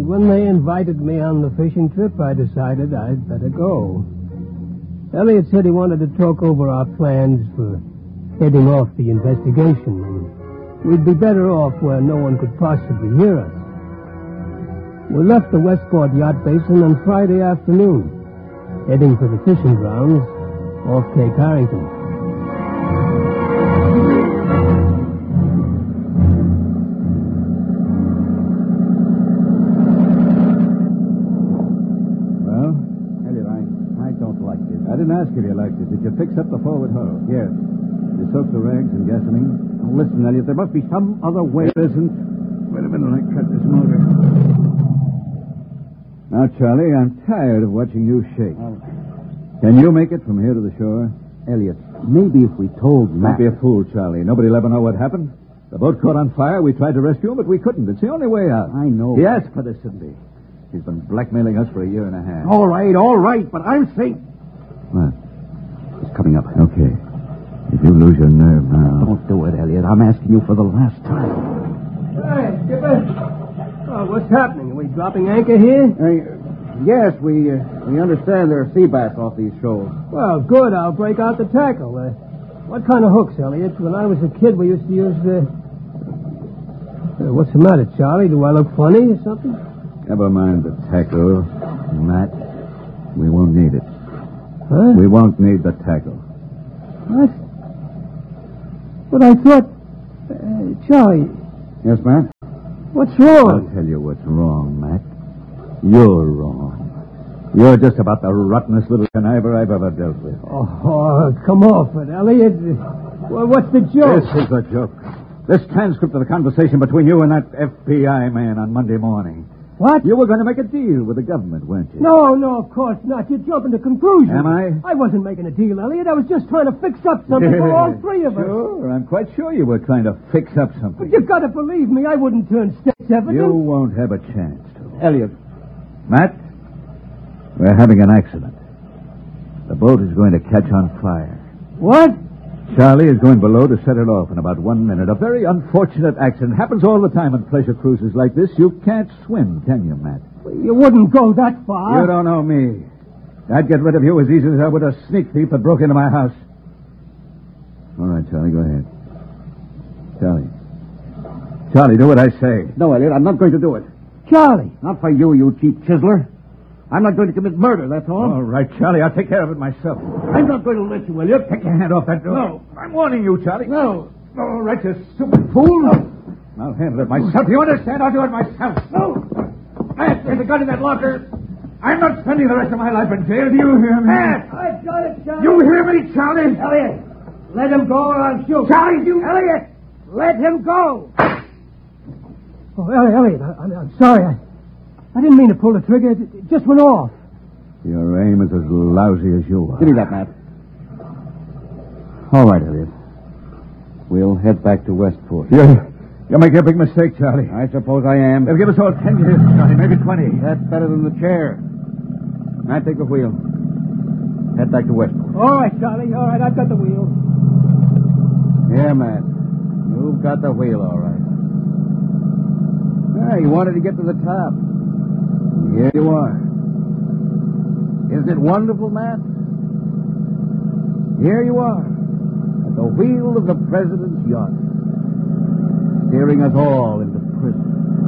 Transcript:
And when they invited me on the fishing trip, I decided I'd better go. Elliot said he wanted to talk over our plans for heading off the investigation, and we'd be better off where no one could possibly hear us. We left the Westport Yacht Basin on Friday afternoon, heading for the fishing grounds off Cape Harrington. Well, Elliot, I don't like this. I didn't ask if you liked it. Did you fix up the forward hull? Yes. You soaked the rags in gasoline? Now, listen, Elliot, there must be some other way. There isn't. Wait a minute, I cut this motor. Now, Charlie, I'm tired of watching you shake. Can you make it from here to the shore? Elliot, maybe if we told Matt... Don't be a fool, Charlie. Nobody will ever know what happened. The boat caught on fire. We tried to rescue him, but we couldn't. It's the only way out. I know. He asked for this, didn't he? He's been blackmailing us for a year and a half. All right, but I'm saying... What? It's coming up. Okay. If you lose your nerve now... Don't do it, Elliot. I'm asking you for the last time. Hey, Skipper. Oh, what's happening? Are we dropping anchor here? Yes, we understand there are sea bass off these shoals. Well, good. I'll break out the tackle. What kind of hooks, Elliot? When I was a kid, we used to use what's the matter, Charlie? Do I look funny or something? Never mind the tackle, Matt. We won't need it. Huh? We won't need the tackle. What? But I thought... Charlie... Yes, Matt? What's wrong? I'll tell you what's wrong, Matt. You're wrong. You're just about the rottenest little conniver I've ever dealt with. Oh, come off it, Elliot. Well, what's the joke? This is the joke. This transcript of the conversation between you and that FBI man on Monday morning. What? You were going to make a deal with the government, weren't you? No, of course not. You're jumping to conclusions. Am I? I wasn't making a deal, Elliot. I was just trying to fix up something for all three of us. Sure, I'm quite sure you were trying to fix up something. But you've got to believe me. I wouldn't turn state's evidence. You won't have a chance to. Elliot. Matt, we're having an accident. The boat is going to catch on fire. What? Charlie is going below to set it off in about 1 minute. A very unfortunate accident. Happens all the time on pleasure cruises like this. You can't swim, can you, Matt? You wouldn't go that far. You don't know me. I'd get rid of you as easy as I would a sneak thief that broke into my house. All right, Charlie, go ahead. Charlie, do what I say. No, Elliot, I'm not going to do it. Charlie. Not for you, you cheap chiseler. I'm not going to commit murder, that's all. All right, Charlie, I'll take care of it myself. I'm not going to let you, Elliot. Take your hand off that door. No. I'm warning you, Charlie. No. All right, you stupid fool. No. I'll handle it myself. You understand? I'll do it myself. No. Matt, there's a gun in that locker. I'm not spending the rest of my life in jail. Do you hear me? Matt! I got it, Charlie. You hear me, Charlie? Elliot, let him go or I'll shoot. Charlie, you... Elliot, let him go. Oh, Elliot, I'm sorry. I didn't mean to pull the trigger. It just went off. Your aim is as lousy as you are. Give me that, Matt. All right, Elliot. We'll head back to Westport. You're making a big mistake, Charlie. I suppose I am. They'll give us all 10 years, Charlie, maybe 20. That's better than the chair. Matt, take the wheel. Head back to Westport. All right, Charlie. All right, I've got the wheel. Yeah, Matt. You've got the wheel, all right. Yeah, you wanted to get to the top. Here you are. Isn't it wonderful, Matt? Here you are, at the wheel of the president's yacht, steering us all into prison.